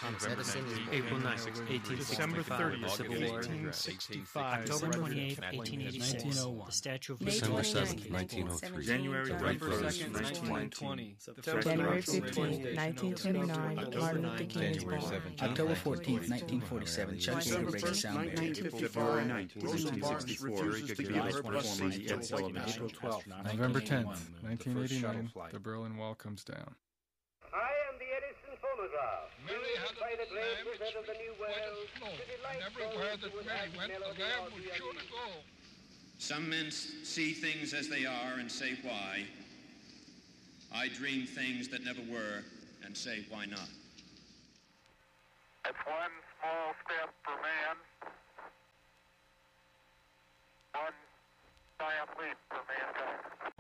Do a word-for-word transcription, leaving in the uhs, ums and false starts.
Thomas Edison is born. April ninth, eighteen December sixty-five, thirtieth, the Civil War. eighteen sixty-five. October December twenty-eighth, eighteen eighty-six, nineteen oh one. the Statue of May December Liberty. seventh, nineteen oh three. January November second, nineteen twenty. January fifteenth, nineteen twenty-nine, Martin Luther King is born. October fourteenth, nineteen forty-seven, Chuck Yeager breaks sound barrier. February ninth, nineteen sixty-four, Gagarin performing the Ed Sullivan Show. April twelfth, November tenth, nineteen eighty-nine, the Berlin Wall comes down. I am the Edison phonograph. Mary had a little lamb which went as snow, and everywhere that Mary went, the lamb was sure to go. Some men see things as they are and say why. I dream things that never were and say why not. It's one small step for man, one giant leap for mankind.